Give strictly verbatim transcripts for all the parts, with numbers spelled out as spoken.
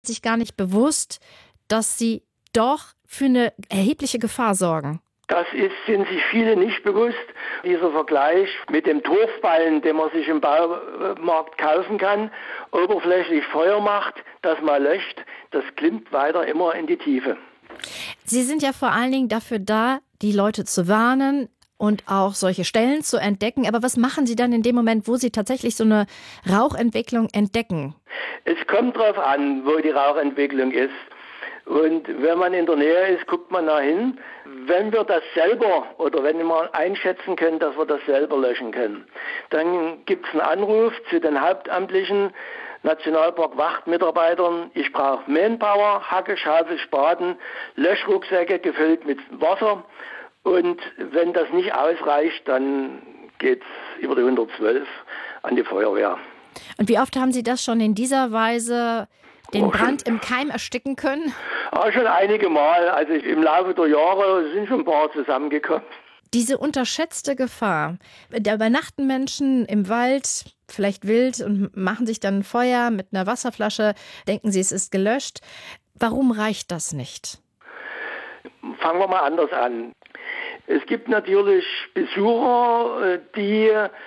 sich gar nicht bewusst, dass sie doch für eine erhebliche Gefahr sorgen. Das ist, sind sich viele nicht bewusst. Dieser Vergleich mit dem Torfballen, den man sich im Baumarkt kaufen kann, oberflächlich Feuer macht, das mal löscht, das klimmt weiter immer in die Tiefe. Sie sind ja vor allen Dingen dafür da, die Leute zu warnen und auch solche Stellen zu entdecken. Aber was machen Sie dann in dem Moment, wo Sie tatsächlich so eine Rauchentwicklung entdecken? Es kommt darauf an, wo die Rauchentwicklung ist. Und wenn man in der Nähe ist, guckt man da hin. Wenn wir das selber oder wenn wir einschätzen können, dass wir das selber löschen können, dann gibt es einen Anruf zu den hauptamtlichen Nationalpark-Wachtmitarbeitern. Ich brauche Manpower, Hacke, Schaufel, Spaten, Löschrucksäcke gefüllt mit Wasser. Und wenn das nicht ausreicht, dann geht es über die hundertzwölf an die Feuerwehr. Und wie oft haben Sie das schon in dieser Weise den Brand im Keim ersticken können? Ah, schon einige Mal. Also im Laufe der Jahre sind schon ein paar zusammengekommen. Diese unterschätzte Gefahr. Da übernachten Menschen im Wald, vielleicht wild, und machen sich dann ein Feuer mit einer Wasserflasche. Denken sie, es ist gelöscht. Warum reicht das nicht? Fangen wir mal anders an. Es gibt natürlich Besucher, die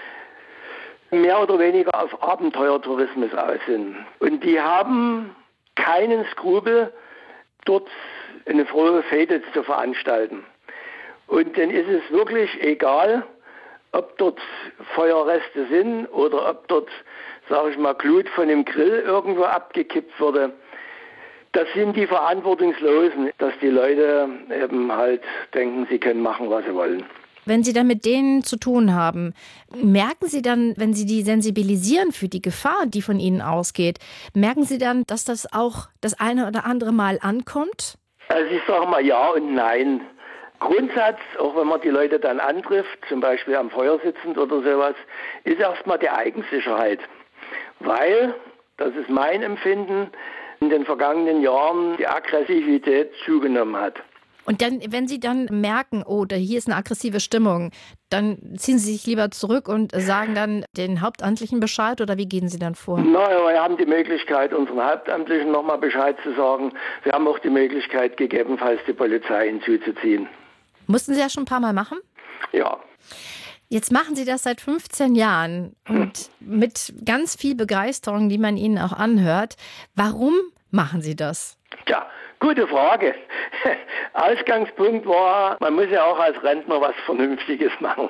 mehr oder weniger auf Abenteuertourismus aus sind. Und die haben keinen Skrupel, dort eine frohe Fete zu veranstalten. Und dann ist es wirklich egal, ob dort Feuerreste sind oder ob dort, sage ich mal, Glut von dem Grill irgendwo abgekippt wurde. Das sind die Verantwortungslosen, dass die Leute eben halt denken, sie können machen, was sie wollen. Wenn Sie dann mit denen zu tun haben, merken Sie dann, wenn Sie die sensibilisieren für die Gefahr, die von Ihnen ausgeht, merken Sie dann, dass das auch das eine oder andere Mal ankommt? Also ich sage mal ja und nein. Grundsatz, auch wenn man die Leute dann antrifft, zum Beispiel am Feuer sitzend oder sowas, ist erstmal die Eigensicherheit. Weil, das ist mein Empfinden, in den vergangenen Jahren die Aggressivität zugenommen hat. Und dann, wenn Sie dann merken, oh, da hier ist eine aggressive Stimmung, dann ziehen Sie sich lieber zurück und sagen dann den Hauptamtlichen Bescheid, oder wie gehen Sie dann vor? Naja, wir haben die Möglichkeit, unseren Hauptamtlichen nochmal Bescheid zu sagen. Wir haben auch die Möglichkeit, gegebenenfalls die Polizei hinzuzuziehen. Mussten Sie das schon ein paar Mal machen? Ja. Jetzt machen Sie das seit fünfzehn Jahren und mit ganz viel Begeisterung, die man Ihnen auch anhört. Warum machen Sie das? Tja, gute Frage. Ausgangspunkt war, man muss ja auch als Rentner was Vernünftiges machen.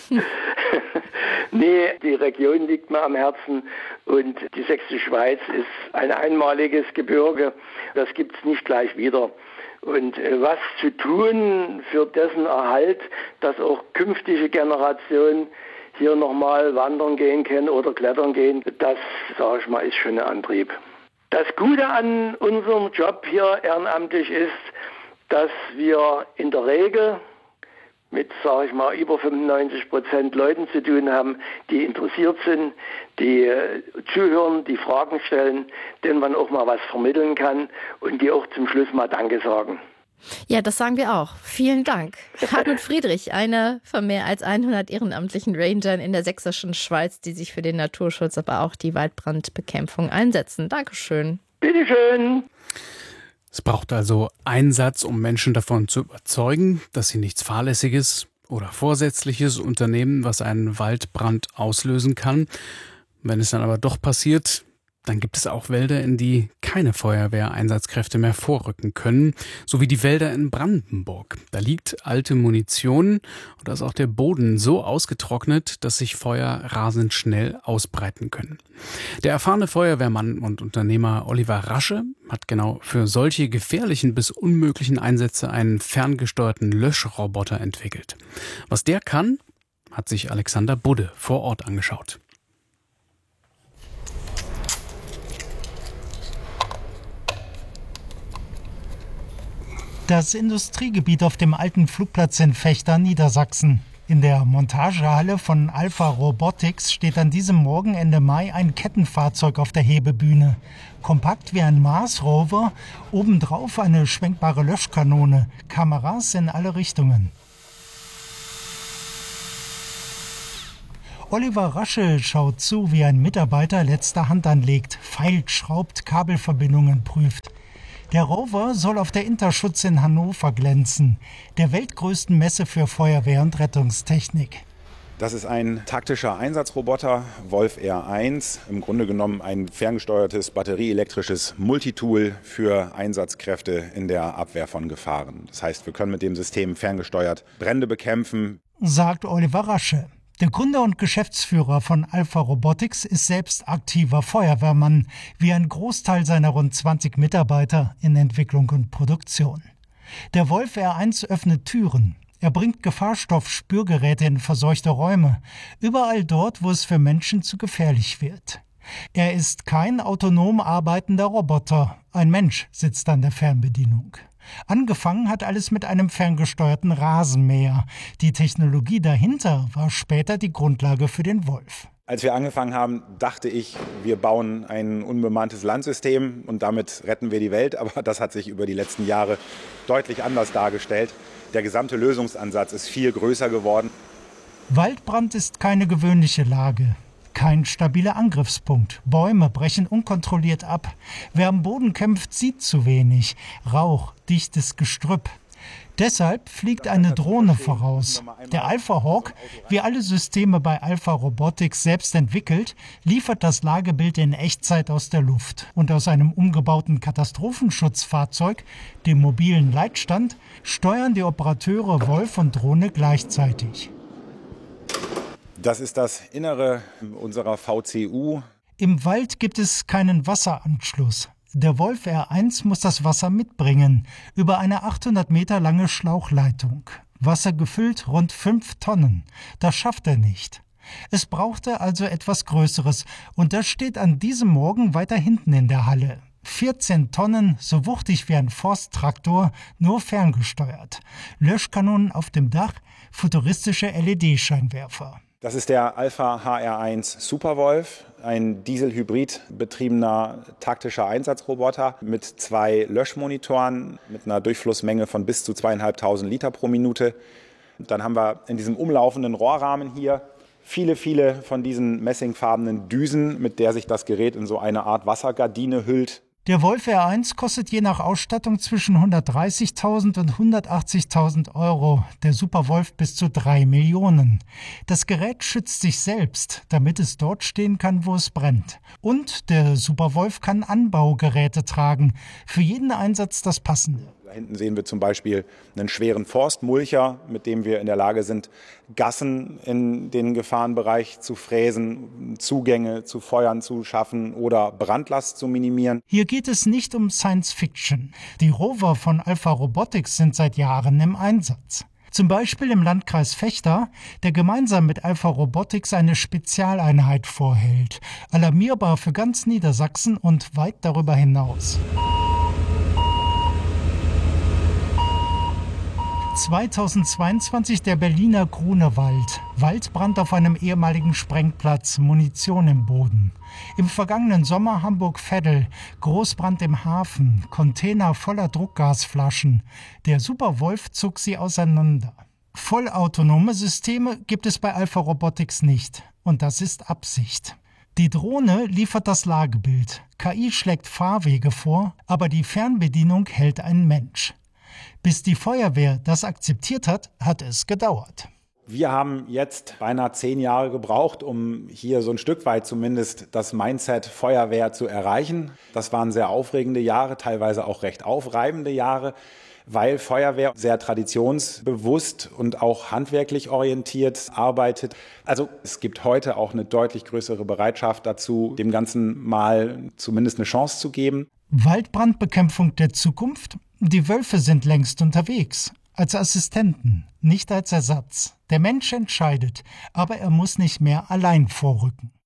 Nee, die Region liegt mir am Herzen und die Sächsische Schweiz ist ein einmaliges Gebirge. Das gibt es nicht gleich wieder. Und was zu tun für dessen Erhalt, dass auch künftige Generationen hier nochmal wandern gehen können oder klettern gehen, das, sage ich mal, ist schon ein Antrieb. Das Gute an unserem Job hier ehrenamtlich ist, dass wir in der Regel mit, sage ich mal, über fünfundneunzig Prozent Leuten zu tun haben, die interessiert sind, die äh, zuhören, die Fragen stellen, denen man auch mal was vermitteln kann und die auch zum Schluss mal Danke sagen. Ja, das sagen wir auch. Vielen Dank. Hartmut Friedrich, einer von mehr als hundert ehrenamtlichen Rangern in der sächsischen Schweiz, die sich für den Naturschutz, aber auch die Waldbrandbekämpfung einsetzen. Dankeschön. Bitteschön. Es braucht also Einsatz, um Menschen davon zu überzeugen, dass sie nichts Fahrlässiges oder Vorsätzliches unternehmen, was einen Waldbrand auslösen kann. Wenn es dann aber doch passiert, dann gibt es auch Wälder, in die keine Feuerwehreinsatzkräfte mehr vorrücken können, so wie die Wälder in Brandenburg. Da liegt alte Munition und da ist auch der Boden so ausgetrocknet, dass sich Feuer rasend schnell ausbreiten können. Der erfahrene Feuerwehrmann und Unternehmer Oliver Rasche hat genau für solche gefährlichen bis unmöglichen Einsätze einen ferngesteuerten Löschroboter entwickelt. Was der kann, hat sich Alexander Budde vor Ort angeschaut. Das Industriegebiet auf dem alten Flugplatz in Vechta, Niedersachsen. In der Montagehalle von Alpha Robotics steht an diesem Morgen Ende Mai ein Kettenfahrzeug auf der Hebebühne. Kompakt wie ein Mars Rover, obendrauf eine schwenkbare Löschkanone, Kameras in alle Richtungen. Oliver Rasche schaut zu, wie ein Mitarbeiter letzte Hand anlegt, feilt, schraubt, Kabelverbindungen prüft. Der Rover soll auf der Interschutz in Hannover glänzen, der weltgrößten Messe für Feuerwehr und Rettungstechnik. Das ist ein taktischer Einsatzroboter, Wolf R eins, im Grunde genommen ein ferngesteuertes batterieelektrisches Multitool für Einsatzkräfte in der Abwehr von Gefahren. Das heißt, wir können mit dem System ferngesteuert Brände bekämpfen, sagt Oliver Rasche. Der Gründer und Geschäftsführer von Alpha Robotics ist selbst aktiver Feuerwehrmann, wie ein Großteil seiner rund zwanzig Mitarbeiter in Entwicklung und Produktion. Der Wolf R eins öffnet Türen. Er bringt Gefahrstoffspürgeräte in verseuchte Räume, überall dort, wo es für Menschen zu gefährlich wird. Er ist kein autonom arbeitender Roboter. Ein Mensch sitzt an der Fernbedienung. Angefangen hat alles mit einem ferngesteuerten Rasenmäher. Die Technologie dahinter war später die Grundlage für den Wolf. Als wir angefangen haben, dachte ich, wir bauen ein unbemanntes Landsystem und damit retten wir die Welt. Aber das hat sich über die letzten Jahre deutlich anders dargestellt. Der gesamte Lösungsansatz ist viel größer geworden. Waldbrand ist keine gewöhnliche Lage. Kein stabiler Angriffspunkt. Bäume brechen unkontrolliert ab. Wer am Boden kämpft, sieht zu wenig. Rauch, dichtes Gestrüpp. Deshalb fliegt eine Drohne voraus. Der Alpha Hawk, wie alle Systeme bei Alpha Robotics selbst entwickelt, liefert das Lagebild in Echtzeit aus der Luft. Und aus einem umgebauten Katastrophenschutzfahrzeug, dem mobilen Leitstand, steuern die Operateure Wolf und Drohne gleichzeitig. Das ist das Innere unserer V C U. Im Wald gibt es keinen Wasseranschluss. Der Wolf R eins muss das Wasser mitbringen, über eine achthundert Meter lange Schlauchleitung. Wasser gefüllt rund fünf Tonnen. Das schafft er nicht. Es brauchte also etwas Größeres und das steht an diesem Morgen weiter hinten in der Halle. vierzehn Tonnen, so wuchtig wie ein Forsttraktor, nur ferngesteuert. Löschkanonen auf dem Dach, futuristische L E D-Scheinwerfer. Das ist der Alpha H R eins Superwolf, ein Dieselhybrid betriebener taktischer Einsatzroboter mit zwei Löschmonitoren mit einer Durchflussmenge von bis zu zweieinhalbtausend Liter pro Minute. Dann haben wir in diesem umlaufenden Rohrrahmen hier viele, viele von diesen messingfarbenen Düsen, mit der sich das Gerät in so eine Art Wassergardine hüllt. Der Wolf R eins kostet je nach Ausstattung zwischen hundertdreißigtausend und hundertachtzigtausend Euro, der Superwolf bis zu drei Millionen. Das Gerät schützt sich selbst, damit es dort stehen kann, wo es brennt. Und der Superwolf kann Anbaugeräte tragen, für jeden Einsatz das Passende. Da hinten sehen wir zum Beispiel einen schweren Forstmulcher, mit dem wir in der Lage sind, Gassen in den Gefahrenbereich zu fräsen, Zugänge zu Feuern zu schaffen oder Brandlast zu minimieren. Hier geht es nicht um Science Fiction. Die Rover von Alpha Robotics sind seit Jahren im Einsatz. Zum Beispiel im Landkreis Vechta, der gemeinsam mit Alpha Robotics eine Spezialeinheit vorhält. Alarmierbar für ganz Niedersachsen und weit darüber hinaus. zweitausendzweiundzwanzig der Berliner Grunewald. Waldbrand auf einem ehemaligen Sprengplatz, Munition im Boden. Im vergangenen Sommer Hamburg-Veddel, Großbrand im Hafen, Container voller Druckgasflaschen. Der Superwolf zog sie auseinander. Vollautonome Systeme gibt es bei Alpha Robotics nicht. Und das ist Absicht. Die Drohne liefert das Lagebild. K I schlägt Fahrwege vor, aber die Fernbedienung hält ein Mensch. Bis die Feuerwehr das akzeptiert hat, hat es gedauert. Wir haben jetzt beinahe zehn Jahre gebraucht, um hier so ein Stück weit zumindest das Mindset Feuerwehr zu erreichen. Das waren sehr aufregende Jahre, teilweise auch recht aufreibende Jahre, weil Feuerwehr sehr traditionsbewusst und auch handwerklich orientiert arbeitet. Also es gibt heute auch eine deutlich größere Bereitschaft dazu, dem Ganzen mal zumindest eine Chance zu geben. Waldbrandbekämpfung der Zukunft? Die Wölfe sind längst unterwegs. Als Assistenten, nicht als Ersatz. Der Mensch entscheidet, aber er muss nicht mehr allein vorrücken.